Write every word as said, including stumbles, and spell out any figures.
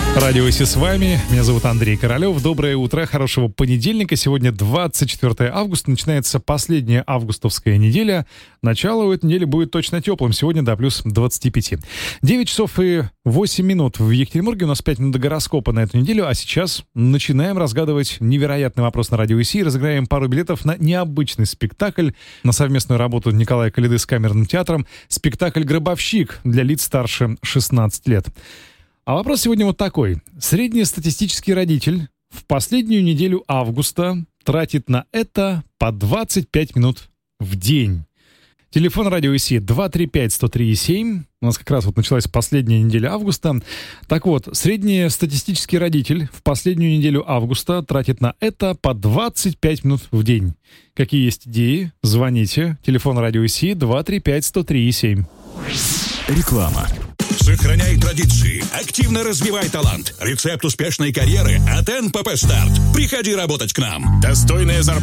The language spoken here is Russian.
Радио ИСИ с вами. Меня зовут Андрей Королёв. Доброе утро, хорошего понедельника. Сегодня двадцать четвёртое августа. Начинается последняя августовская неделя. Начало у этой недели будет точно теплым. Сегодня до плюс двадцати пяти. девять часов и восемь минут в Екатеринбурге. У нас пять минут до гороскопа на эту неделю. А сейчас начинаем разгадывать невероятный вопрос на Радио ИСИ. Разыграем пару билетов на необычный спектакль, на совместную работу Николая Коляды с камерным театром. Спектакль «Гробовщик» для лиц старше шестнадцати лет. А вопрос сегодня вот такой. Среднестатистический родитель в последнюю неделю августа тратит на это по двадцать пять минут в день. Телефон Радио ИСИ два три пять сто три семь. У нас как раз вот началась последняя неделя августа. Так вот, среднестатистический родитель в последнюю неделю августа тратит на это по двадцать пять минут в день. Какие есть идеи? Звоните. Телефон Радио ИСИ два три пять сто три семь. Реклама. Сохраняй традиции, активно развивай талант. Рецепт успешной карьеры от эн пэ пэ Старт. Приходи работать к нам. Достойная зарплата.